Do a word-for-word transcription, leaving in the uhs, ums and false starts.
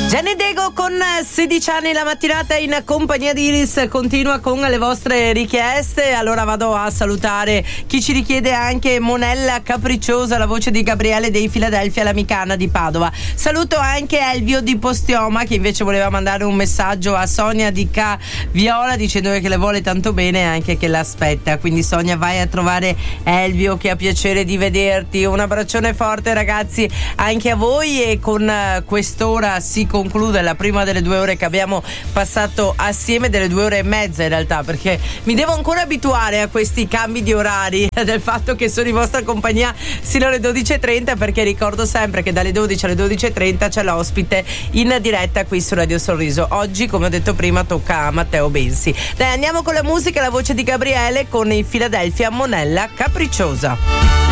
Gianni Dego con sedici anni, la mattinata in compagnia di Iris continua con le vostre richieste. Allora vado a salutare chi ci richiede anche Monella Capricciosa, la voce di Gabriele dei Philadelphia, l'amicana di Padova. Saluto anche Elvio di Postioma, che invece voleva mandare un messaggio a Sonia di Ca Viola dicendo che le vuole tanto bene e anche che l'aspetta. Quindi Sonia, vai a trovare Elvio, che ha piacere di vederti. Un abbraccione forte ragazzi anche a voi, e con quest'ora si conclude la prima delle due ore che abbiamo passato assieme, delle due ore e mezza in realtà, perché mi devo ancora abituare a questi cambi di orari, del fatto che sono in vostra compagnia sino alle dodici e trenta, perché ricordo sempre che dalle dodici alle dodici e trenta c'è l'ospite in diretta qui su Radio Sorriso. Oggi, come ho detto prima, tocca a Matteo Bensi. Dai, andiamo con la musica, la voce di Gabriele con i Philadelphia, Monella Capricciosa.